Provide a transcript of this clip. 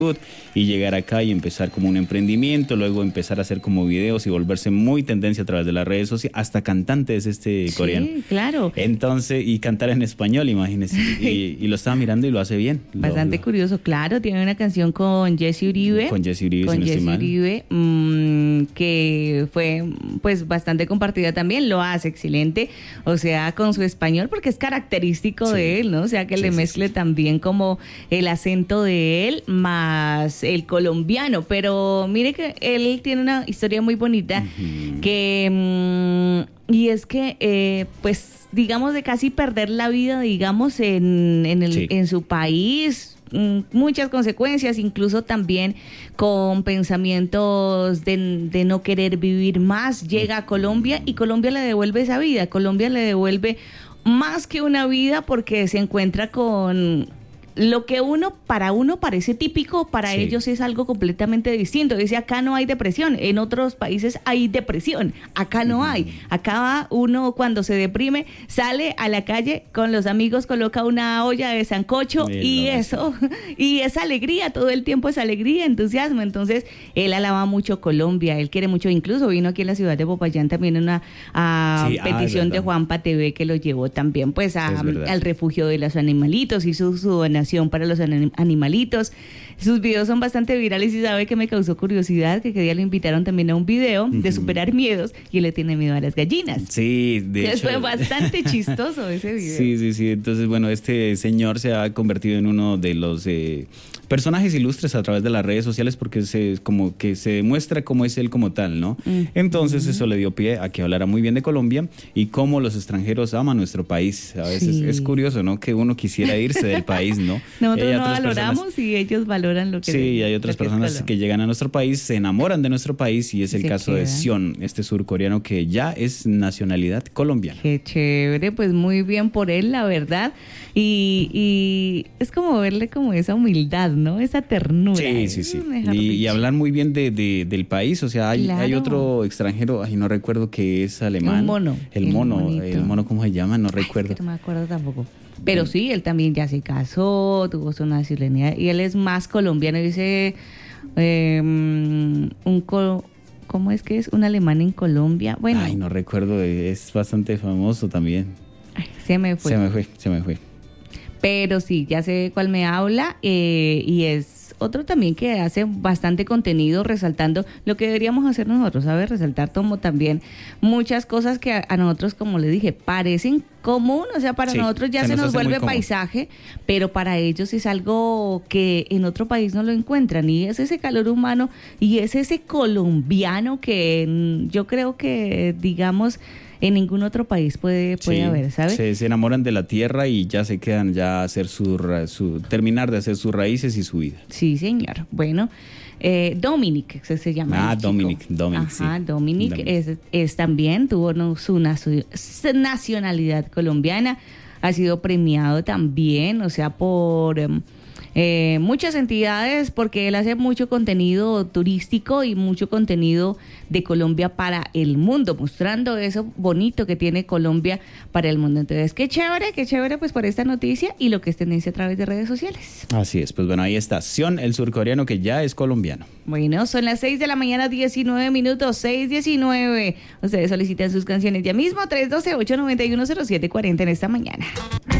y llegar acá y empezar como un emprendimiento, luego empezar a hacer como videos y volverse muy tendencia a través de las redes sociales, hasta cantante es coreano. Sí, claro. Entonces, y cantar en español, imagínese, y lo estaba mirando y lo hace bien. Bastante curioso, claro, tiene una canción con Jesse Uribe. Con Jesse Uribe, si no estoy mal. Uribe, que fue pues bastante compartida también, lo hace excelente, o sea, con su español, porque es característico de él, ¿no? O sea, que le mezcle también como el acento de él, más el colombiano, pero mire que él tiene una historia muy bonita que y es que pues digamos de casi perder la vida digamos en su país, muchas consecuencias, incluso también con pensamientos de no querer vivir más, llega a Colombia y Colombia le devuelve esa vida, Colombia le devuelve más que una vida porque se encuentra con lo que para uno parece típico, para ellos es algo completamente distinto. Dice, acá no hay depresión, en otros países hay depresión, acá no hay. Acá uno cuando se deprime sale a la calle con los amigos, coloca una olla de sancocho y eso, y es alegría, todo el tiempo es alegría, entusiasmo. Entonces, él alaba mucho Colombia, él quiere mucho, incluso vino aquí en la ciudad de Popayán también una petición de Juanpa TV que lo llevó también pues al refugio de los animalitos, hizo su donación para los animalitos. Sus videos son bastante virales y sabe que me causó curiosidad que día lo invitaron también a un video de superar miedos y él le tiene miedo a las gallinas. Sí, de hecho. Fue bastante chistoso ese video. Sí. Entonces, bueno, este señor se ha convertido en uno de los personajes ilustres a través de las redes sociales porque como que se demuestra cómo es él como tal, ¿no? Entonces eso le dio pie a que hablara muy bien de Colombia y cómo los extranjeros aman nuestro país. A veces es curioso, ¿no? Que uno quisiera irse del país, ¿no? Nosotros no valoramos y ellos valoran lo que... Sí, hay otras personas que llegan a nuestro país, se enamoran de nuestro país y es el caso de Sion, este surcoreano que ya es nacionalidad colombiana. Qué chévere, pues muy bien por él, la verdad. Y es como verle como esa humildad, ¿no? Esa ternura. Sí. Y hablar muy bien del país, o sea, hay otro extranjero, no recuerdo que es alemán. Un mono. El mono, ¿cómo se llama? No recuerdo. Es que no me acuerdo tampoco. Pero sí, él también ya se casó, tuvo su nacionalidad y él es más colombiano, dice ¿cómo es que es? Un alemán en Colombia. Bueno. No recuerdo, es bastante famoso también. Se me fue. Pero sí, ya sé de cuál me habla y es otro también que hace bastante contenido resaltando lo que deberíamos hacer nosotros, ¿sabes? Resaltar como también muchas cosas que a nosotros, como le dije, parecen común, o sea, para nosotros ya se nos vuelve paisaje, pero para ellos es algo que en otro país no lo encuentran y es ese calor humano y es ese colombiano que yo creo que, digamos, en ningún otro país puede haber, ¿sabes? Se enamoran de la tierra y ya se quedan ya a hacer terminar de hacer sus raíces y su vida. Sí, señor. Bueno, Dominic, se llama. Dominic. Ajá, sí. Dominic es también, tuvo su nacionalidad colombiana, ha sido premiado también, o sea, por... muchas entidades porque él hace mucho contenido turístico y mucho contenido de Colombia para el mundo, mostrando eso bonito que tiene Colombia para el mundo. Entonces, qué chévere pues por esta noticia y lo que es tendencia a través de redes sociales. Así es, pues bueno, ahí está Sion, el surcoreano que ya es colombiano. Bueno, son las 6 de la mañana, 19 minutos, 6:19. Ustedes solicitan sus canciones ya mismo, 312-891-0740 en esta mañana.